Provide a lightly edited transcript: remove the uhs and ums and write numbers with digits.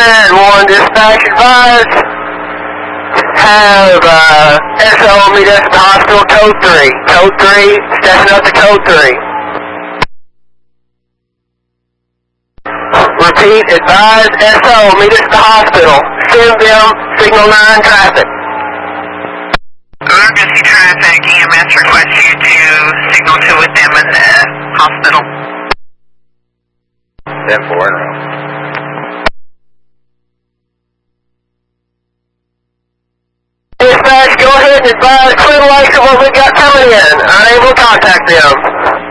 1 dispatch advised. Have SO meet us at the hospital, code 3. Code 3, stepping up to code 3. Repeat, advise SO meet us at the hospital. Send them signal 9 traffic. Emergency traffic, EMS requests you to signal 2 with them in the hospital. 10-4 in row. Dispatch, go ahead and advise clear the lights of what we got coming in. Unable to contact them.